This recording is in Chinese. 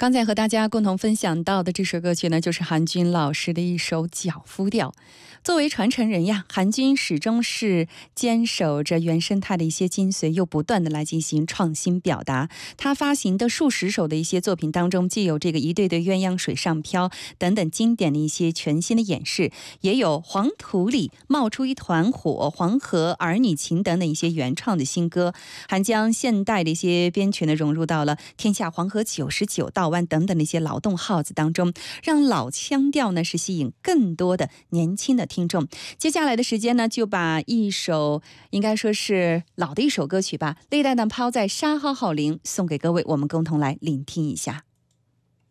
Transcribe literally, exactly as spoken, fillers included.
刚才和大家共同分享到的这首歌曲呢，就是韩军老师的一首《脚夫调》。作为传承人呀，韩军始终是坚守着原生态的一些精髓，又不断的来进行创新表达。他发行的数十首的一些作品当中，既有这个一对对鸳鸯水上漂等等经典的一些全新的演示，也有黄土里冒出一团火、黄河儿女情等等一些原创的新歌，还将现代的一些编曲呢融入到了天下黄河九十九道湾等等的一些劳动号子当中，让老腔调呢是吸引更多的年轻的听众。接下来的时间呢，就把一首应该说是老的一首歌曲吧，《历代的抛在沙浩浩林》送给各位，我们共同来聆听一下。